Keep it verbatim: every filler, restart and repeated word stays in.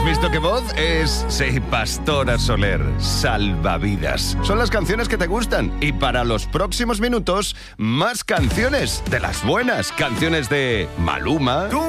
¿Has visto qué voz? Es, sí, Pastora Soler, Salvavidas. Son las canciones que te gustan. Y para los próximos minutos, más canciones de las buenas. Canciones de Maluma.